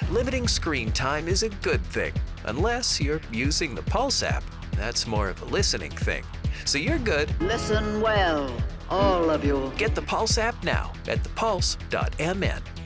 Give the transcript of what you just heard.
Limiting screen time is a good thing, unless you're using the Pulse app. That's more of a listening thing. So you're good. Listen well, all of you. Get the Pulse app now at thepulse.mn.